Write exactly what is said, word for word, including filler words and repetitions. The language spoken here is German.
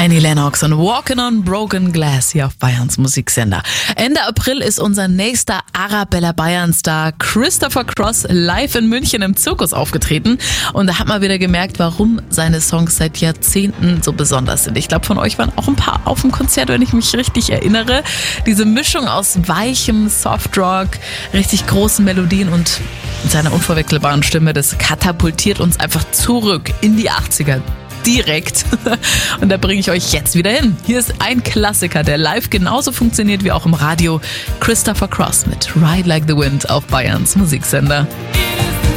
Annie Lennox und Walking on Broken Glass hier auf Bayerns Musiksender. Ende April ist unser nächster Arabella Bayern-Star Christopher Cross live in München im Zirkus aufgetreten. Und da hat man wieder gemerkt, warum seine Songs seit Jahrzehnten so besonders sind. Ich glaube, von euch waren auch ein paar auf dem Konzert, wenn ich mich richtig erinnere. Diese Mischung aus weichem Softrock, richtig großen Melodien und seiner unverwechselbaren Stimme, das katapultiert uns einfach zurück in die achtziger. Direkt. Und da bringe ich euch jetzt wieder hin. Hier ist ein Klassiker, der live genauso funktioniert wie auch im Radio. Christopher Cross mit Ride Like the Wind auf Bayerns Musiksender.